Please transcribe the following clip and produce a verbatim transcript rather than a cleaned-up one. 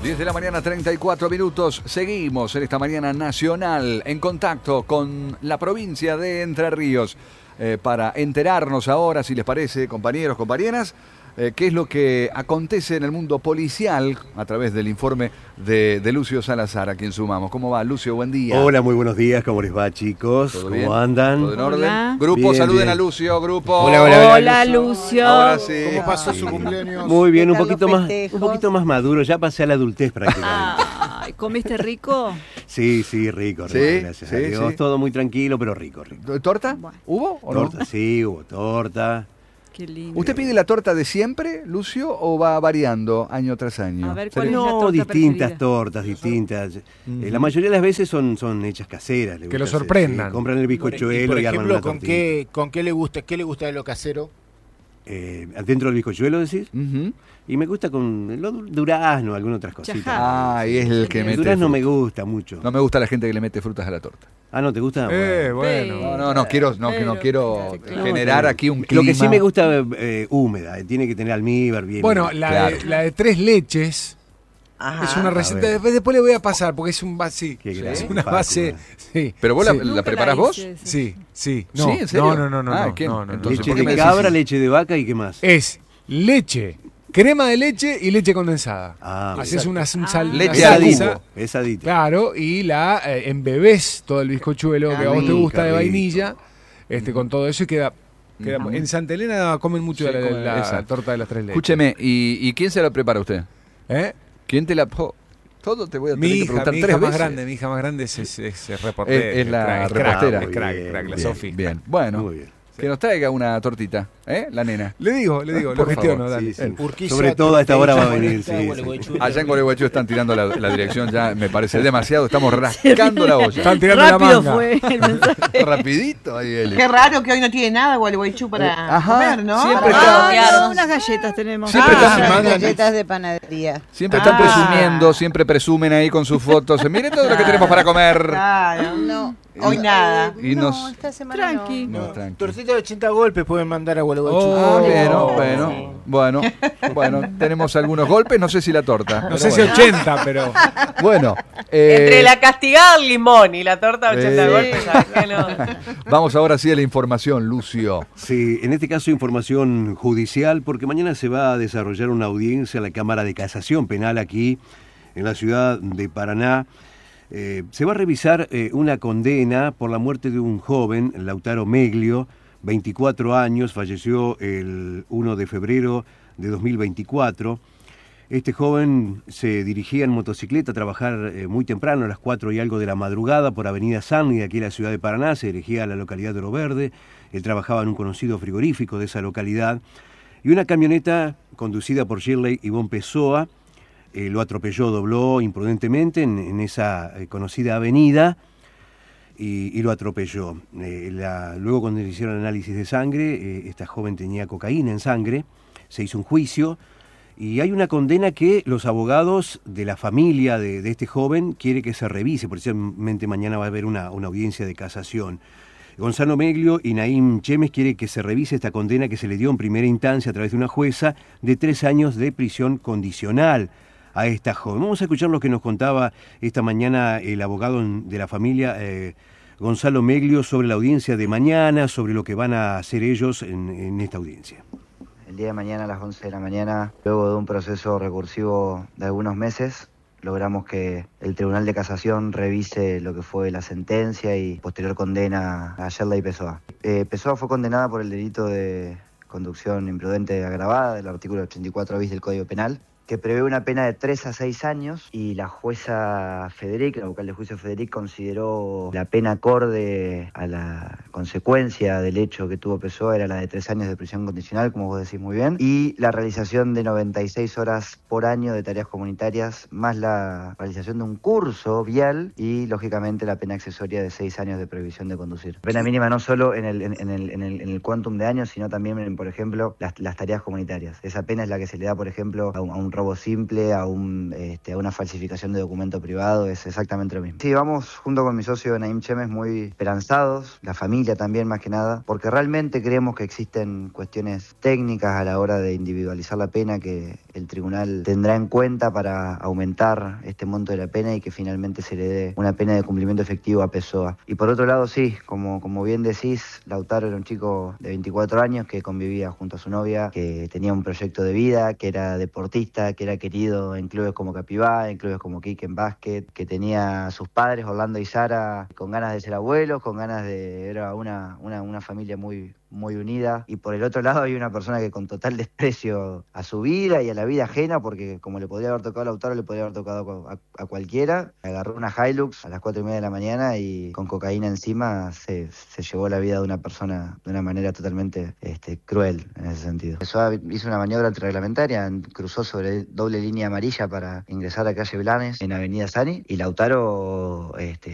diez de la mañana, treinta y cuatro minutos. Seguimos en esta mañana nacional en contacto con la provincia de Entre Ríos eh, para enterarnos ahora, si les parece, compañeros, compañeras, eh, qué es lo que acontece en el mundo policial a través del informe de, de Lucio Salazar, a quien sumamos. ¿Cómo va, Lucio? Buen día. Hola, muy buenos días. ¿Cómo les va, chicos? ¿Todo ¿Cómo bien? andan? ¿Todo en orden? Hola. Grupo, Bien, saluden bien. a Lucio, grupo. Hola, hola, hola, hola, Lucio. Ahora sí. ¿Cómo pasó su cumpleaños? Muy bien, un ¿Qué tal poquito los más, festejos? un poquito más maduro. Ya pasé a la adultez prácticamente. Ay, ¿comiste rico? Sí, sí, rico, rico, Sí, gracias sí, a Dios. sí. Todo muy tranquilo, pero rico, rico. ¿Torta? Bueno. ¿Hubo o no? Torta, sí, hubo torta. Qué lindo. ¿Usted pide la torta de siempre, Lucio, o va variando año tras año? A ver, Se ¿cuál le- es la No, torta distintas preferida? tortas, distintas. Eh, la mayoría de las veces son, son hechas caseras. le Que lo gusta hacer, sorprendan. sí. Compran el Y bizcochuelo por y, arman ejemplo, una ¿con tortita. qué, ¿con qué le gusta? ¿Qué le gusta de lo casero? Eh, ¿Dentro del bizcochuelo decís? Ujú. Y me gusta con lo du- durazno, algunas otras cositas. Chajá. Ah, y es el que El mete durazno fruta. me gusta mucho. No me gusta la gente que le mete frutas a la torta. Ah, ¿no te gusta? Eh, Bueno. No, no, no quiero, no, Pero- no quiero Sí, claro. generar aquí un Lo clima. que sí me gusta eh, húmeda, eh, tiene que tener almíbar bien. Bueno, bien. la, Claro. de, la de tres leches Ajá. es una a receta. ver. Después, después le voy a pasar porque es un base. Qué Es grande, una Facu, base. eh. Sí. ¿Pero vos sí. la, la Nunca preparás la vos? hice esa. Sí, sí. ¿Sí? No, ¿En serio? no, no, no, no. Ah, no, ¿quién? no, no, no. Entonces, Leche ¿por qué me de decís cabra, sí? leche de vaca y qué más. Es leche, crema de leche y leche condensada. Ah, Haces exacto. una, un sal, Ah. una Leche Es a salsa. cubo. Es adicto. Claro, y la eh, embebés todo el bizcochuelo que a vos te rico, gusta de rico. vainilla, este con todo eso y queda, queda Ujú. en Santa Elena comen mucho Sí, de la, comen, la exacto. torta de las tres leches. Escúcheme, ¿y, ¿y quién se la prepara a usted? ¿Eh? ¿Quién te la... oh, todo te voy a Mi tener que hija, preguntar mi tres hija más veces. grande, mi hija más grande es, es, es, es reportera. Es- es la crack, reportera. Es crack, Muy es crack, la bien, Sofi. Bien, bueno, Muy bien. que nos traiga una tortita, ¿eh? La nena. Le digo, le digo, Por lo gestiono, favor, dale. Sí, sí. Urquiza, Sobre todo a esta hora va a venir. Sí, Gualeguaychú. sí. Allá en Gualeguaychú están tirando la, la dirección, ya me parece demasiado, estamos rascando la olla. Están tirando la Rápido manga. fue el mensaje. Rapidito ahí, Eli. Qué raro que hoy no tiene nada Gualeguaychú para Eh, ajá, comer, ¿no? siempre Para está- bloquear. Ah, no, unas galletas tenemos. Siempre Ah, están- unas mandan- galletas de panadería. Siempre están Ah. presumiendo, siempre presumen ahí con sus fotos. Miren todo lo que tenemos para comer. Claro, no, hoy nada. Y no, nos... Esta semana Tranqui. No, No, tranqui. Tortita de ochenta golpes pueden mandar a Gualeguaychú. Ah, Oh. bueno, bueno, bueno, bueno, tenemos algunos golpes, no sé si la torta. No pero sé si bueno. ochenta, pero. Bueno, eh, Entre la castigada al limón y la torta de ochenta Eh. golpes, ¿sabes qué? No. vamos ahora sí a la información, Lucio. Sí, en este caso información judicial, porque mañana se va a desarrollar una audiencia en la Cámara de Casación Penal aquí en la ciudad de Paraná. Eh, se va a revisar eh, una condena por la muerte de un joven, Lautaro Meglio, veinticuatro años, falleció el primero de febrero de dos mil veinticuatro. Este joven se dirigía en motocicleta a trabajar eh, muy temprano, a las cuatro y algo de la madrugada, por Avenida Sanli, de aquí en la ciudad de Paraná, se dirigía a la localidad de Oro Verde. Él trabajaba en un conocido frigorífico de esa localidad. Y una camioneta conducida por Shirley Ivonne Pessoa eh, lo atropelló, dobló imprudentemente en, en esa eh, conocida avenida y, y lo atropelló. Eh, la- luego, cuando le hicieron análisis de sangre, eh, esta joven tenía cocaína en sangre, se hizo un juicio. Y hay una condena que los abogados de la familia de, de este joven quiere que se revise, precisamente mañana va a haber una, una audiencia de casación. Gonzalo Meglio y Naim Chemes quiere que se revise esta condena que se le dio en primera instancia a través de una jueza de tres años de prisión condicional a esta joven. Vamos a escuchar lo que nos contaba esta mañana el abogado de la familia, eh, Gonzalo Meglio, sobre la audiencia de mañana, sobre lo que van a hacer ellos en, en esta audiencia. El día de mañana a las once de la mañana, luego de un proceso recursivo de algunos meses, logramos que el Tribunal de Casación revise lo que fue la sentencia y posterior condena a Shirley Pessoa. Eh, Pessoa fue condenada por el delito de conducción imprudente agravada del artículo ochenta y cuatro bis del Código Penal, que prevé una pena de tres a seis años, y la jueza Federic, la vocal de juicio Federic, consideró la pena acorde a la consecuencia del hecho que tuvo Pessoa, era la de tres años de prisión condicional, como vos decís muy bien, y la realización de noventa y seis horas por año de tareas comunitarias, más la realización de un curso vial y, lógicamente, la pena accesoria de seis años de prohibición de conducir. Pena mínima no solo en el, en, en el, en el, en el quantum de años, sino también en, por ejemplo, las, las tareas comunitarias. Esa pena es la que se le da, por ejemplo, a un, a un robo simple, a, un, este, a una falsificación de documento privado, es exactamente lo mismo. Sí, vamos junto con mi socio Naim Chemes muy esperanzados, la familia también más que nada, porque realmente creemos que existen cuestiones técnicas a la hora de individualizar la pena que el tribunal tendrá en cuenta para aumentar este monto de la pena y que finalmente se le dé una pena de cumplimiento efectivo a Pessoa. Y por otro lado, sí, como, como bien decís, Lautaro era un chico de veinticuatro años que convivía junto a su novia, que tenía un proyecto de vida, que era deportista, que era querido en clubes como Capibá, en clubes como Quique en básquet, que tenía a sus padres, Orlando y Sara, con ganas de ser abuelos, con ganas de... era una, una, una familia muy... muy unida, y por el otro lado hay una persona que con total desprecio a su vida y a la vida ajena, porque como le podría haber tocado a Lautaro, le podría haber tocado a, a cualquiera, agarró una Hilux a las cuatro y media de la mañana y con cocaína encima se, se llevó la vida de una persona de una manera totalmente este, cruel en ese sentido. Pessoa hizo una maniobra antirreglamentaria, cruzó sobre doble línea amarilla para ingresar a calle Blanes en Avenida Sani, y Lautaro este,